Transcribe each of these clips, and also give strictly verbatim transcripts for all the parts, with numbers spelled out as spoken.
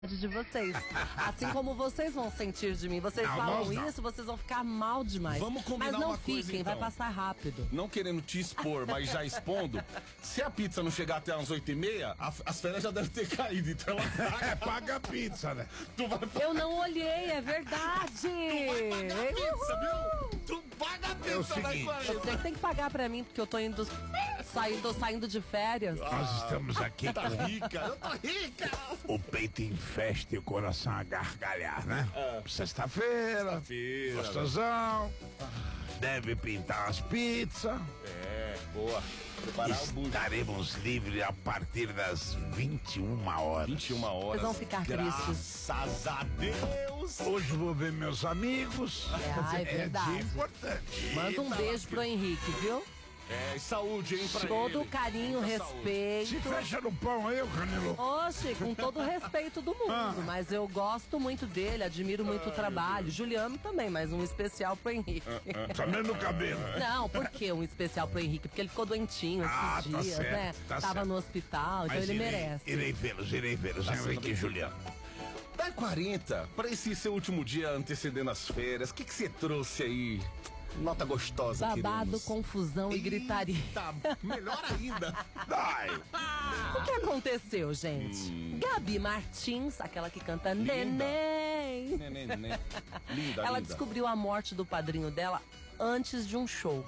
de vocês. Assim como vocês vão sentir de mim. Vocês não, falam não. isso, vocês vão ficar mal demais. Vamos combinar Mas não uma fiquem, coisa, então. vai passar rápido. Não querendo te expor, mas já expondo. Se a pizza não chegar até umas oito e meia, a, as férias já devem ter caído. Então ela paga, paga a pizza, né? Tu vai... Eu não olhei, é verdade. Tu vai pagar a pizza, viu? Tu paga a pizza, É o seguinte, Você tem que pagar pra mim, porque eu tô indo saindo, saindo de férias. Nós estamos aqui Tá com rica, eu tô rica. o peito em festa e o coração a gargalhar, né? É. Sexta-feira, Sexta-feira, gostosão, deve pintar as pizzas. É, boa. Preparar o bucho. Estaremos livres a partir das vinte e uma horas. vinte e uma horas. Vocês vão ficar tristes. Graças a Deus. Hoje vou ver meus amigos. É, é verdade. dia importante. Manda um Eita, beijo pro Henrique, viu? É, e saúde, hein, pra Todo ele. carinho, Muita saúde. respeito. Se fecha no pão aí, ô Canelo. Oxe, com todo o respeito do mundo, Ah. mas eu gosto muito dele, admiro muito o trabalho. Juliano também, mas um especial pro Henrique. Também no cabelo. Não, por que um especial pro Henrique? Porque ele ficou doentinho esses Ah, tá dias, certo, né? tá Tava certo. no hospital, então Mas ele irei, merece. Irei vê-los, irei vê-los. Tá Vem aqui, sendo- Juliano. Da quarenta, pra esse seu último dia antecedendo as férias, o que que você trouxe aí? Nota gostosa, Babado, queremos. confusão e gritaria. Tá, melhor ainda. Ai, O que aconteceu, gente? Hum. Gabi Martins, aquela que canta Linda. Neném. Neném, neném. Linda, Ela linda. descobriu a morte do padrinho dela antes de um show.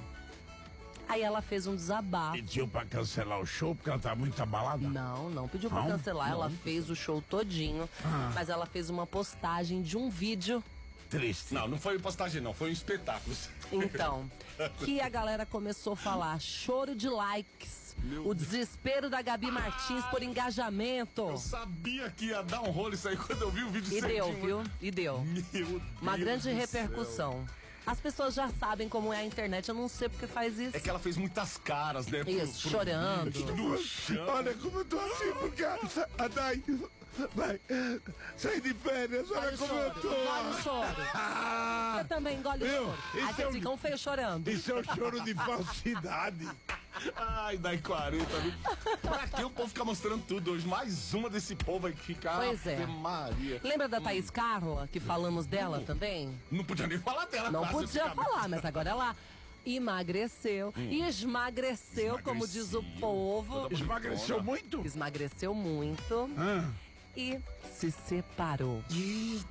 Aí ela fez um desabafo. pediu pra cancelar o show porque ela tá muito abalada? Não, não pediu pra Não? cancelar. Não. Ela fez o show todinho. Ah. Mas ela fez uma postagem de um vídeo. Triste. Não, não foi postagem não, foi um espetáculo. Então, que a galera começou a falar choro de likes. Meu o Deus. desespero da Gabi Martins por engajamento. Eu sabia que ia dar um rolo isso aí quando eu vi o vídeo E certinho. deu, viu? E deu. Meu Deus Uma grande do repercussão. As pessoas já sabem como é a internet, eu não sei porque faz isso. É que ela fez muitas caras, né? Isso, chorando. vídeo, no chão. Olha como eu tô assim, porque a Dai vai sair de férias, olha Olha o como choro, eu tô. engole o choro. Ah, Você também engole o Meu, choro. Aí esse é vocês um- ficam feios chorando. isso é um choro de falsidade. Ai, dai quarenta, viu? Pra que o povo ficar mostrando tudo hoje? Mais uma desse povo aí que fica. Pois é. Ave Maria. Lembra da Thaís Carla, que falamos dela também? Não podia nem falar dela, Não quase, podia praticamente. falar, mas agora ela emagreceu. E esmagreceu, como diz o Emagrecia. povo. Toda Esmagreceu bonitona. muito? Esmagreceu muito Ah, e se separou. Ih,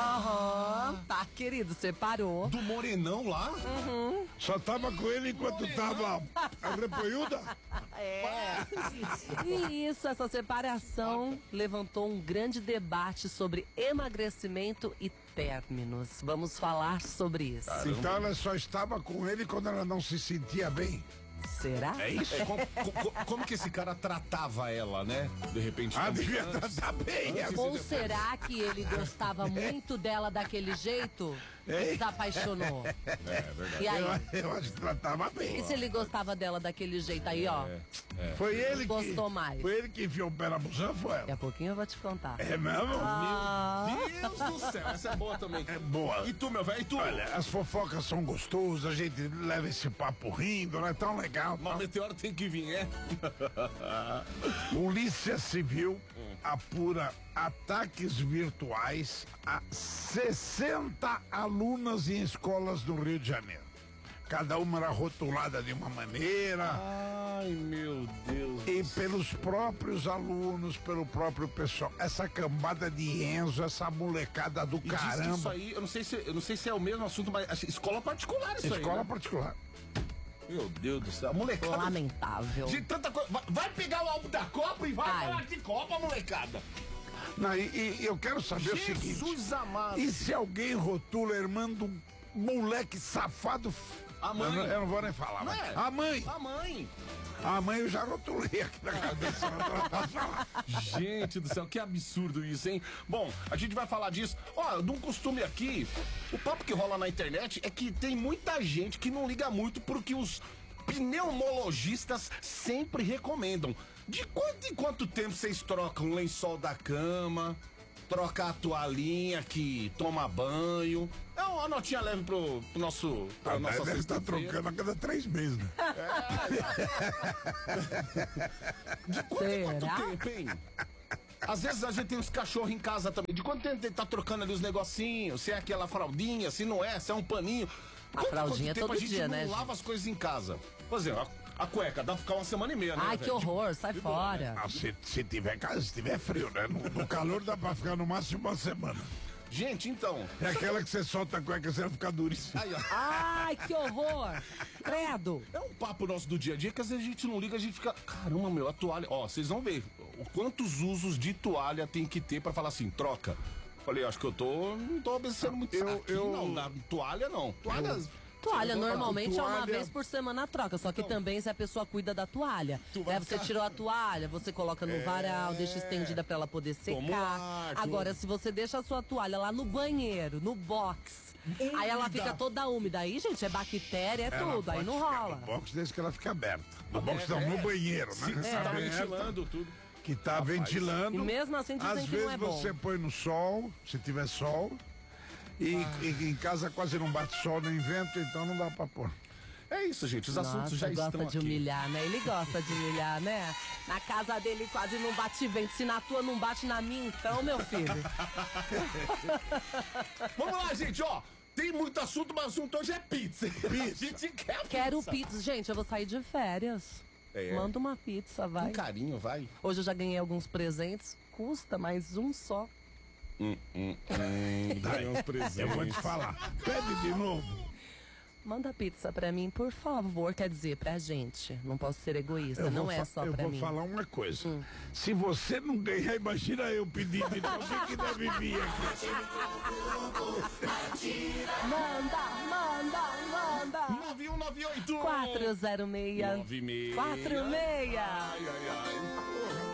Aham, tá, querido, separou. do Morenão lá? só tava com ele enquanto tava a repoiuda? É. E isso, essa separação levantou um grande debate sobre emagrecimento e términos. Vamos falar sobre isso. Então ela só estava com ele quando ela não se sentia bem. Será? É isso? É, como, co- como que esse cara tratava ela, né? De repente. Ah, também devia antes. tratar bem. Antes Ou será que ele gostava muito dela daquele jeito e se apaixonou? É, verdade. E aí? Eu, eu acho que tratava bem. E se ele gostava dela daquele jeito aí, ó? Foi ele que Gostou mais. Foi ele que enfiou o pé na buzina, foi Daqui ela? a pouquinho eu vou te contar. É mesmo? Ah, Deus do céu, essa é boa também. É boa. E tu, meu velho? E tu? Olha, as fofocas são gostosas, a gente leva esse papo rindo, não é tão legal. Uma meteora tem que vir, é? Polícia Civil apura ataques virtuais a sessenta alunas em escolas do Rio de Janeiro. Cada uma era rotulada de uma maneira. Ai, meu Deus. E pelos próprios alunos, pelo próprio pessoal. Essa cambada de Enzo, essa molecada do E diz que isso caramba. aí, eu não sei se, eu não sei se é o mesmo assunto, mas acho- escola particular isso Escola aí, né? particular. Meu Deus do céu, molecada. lamentável. De tanta coisa. Vai, vai pegar o álbum da Copa e vai Vai. falar de Copa, molecada. Não, e, e eu quero saber o seguinte. Jesus amado. E se alguém rotula a irmã do moleque safado? A mãe. Eu não, eu não vou nem falar. Não mas- é? A mãe. A mãe. A mãe eu já rotulei aqui na cabeça. Ela pode falar. Gente do céu, que absurdo isso, hein? Bom, a gente vai falar disso. Ó, de um costume aqui, o papo que rola na internet é que tem muita gente que não liga muito pro que os pneumologistas sempre recomendam. De quanto em quanto tempo vocês trocam o lençol da cama? Troca a toalhinha que toma banho. É uma notinha leve pro, pro nosso. Pra A nossa deve estar sexta-feira. trocando a cada três meses, né? De quanto em quanto Será? tempo, hein? Às vezes a gente tem uns cachorros em casa também. De quanto tempo ele tá trocando ali os negocinhos? Se é aquela fraldinha, se não é, se é um paninho. A fraldinha é todo a gente dia, não né, lava gente? as coisas em casa. Por exemplo, a, a cueca dá pra ficar uma semana e meia, né? Ai, que velho? horror, sai de boa, fora. Ah, se, se tiver casa, se tiver frio, né? No, no calor dá pra ficar no máximo uma semana. Gente, então. É aquela que você solta a cueca, você vai ficar duríssimo. Aí, ó. Ai, que horror. Credo. É um papo nosso do dia a dia que às vezes a gente não liga, a gente fica. Caramba, meu, a toalha. Ó, vocês vão ver o quantos usos de toalha tem que ter pra falar assim, troca. Falei, acho que eu tô. Não tô obedecendo muito. Eu- Aqui, eu- não, na toalha não. Toalha. Toalha, Você- normalmente é uma toalha- vez por semana a troca, só que também se a pessoa cuida da toalha. Tu vai Né, você ficar- tirou a toalha, você coloca no varal, deixa estendida pra ela poder Toma um secar. ar, tudo. Agora, se você deixa a sua toalha lá no banheiro, no box, aí ela fica toda úmida, aí, gente, é bactéria, é Ela tudo, aí pode não ficar rola. No box desde que ela fica aberta. No box É, não, é. no banheiro, né? Se, se tá Aberta, ventilando tudo. que tá ventilando. E mesmo assim dizem Às que vezes não é bom. você põe no sol, se tiver sol. E, e em casa quase não bate sol nem vento, então não dá pra pôr. É isso, gente. Os assuntos Nossa, já gosta estão de aqui. humilhar, né? Ele gosta de humilhar, né? Na casa dele quase não bate vento. Se na tua não bate na minha, então, meu filho. Vamos lá, gente, ó. Tem muito assunto, mas o assunto hoje é pizza. Pizza. A gente quer Quero pizza. pizza. Gente, eu vou sair de férias. É. Manda uma pizza, vai. Um carinho, vai. Hoje eu já ganhei alguns presentes. Custa mais um só. Dá uns presentes. Eu vou te falar. Pede de novo. Manda pizza pra mim, por favor. Quer dizer, pra gente. Não posso ser egoísta. Eu Não vou é fa- só eu pra vou mim. falar uma coisa. Se você não ganhar, imagina eu pedir de novo. Quem que deve vir aqui? Manda, manda, manda. nove um nove oito quatro zero seis nove seis. quatro seis. Ai, ai, ai.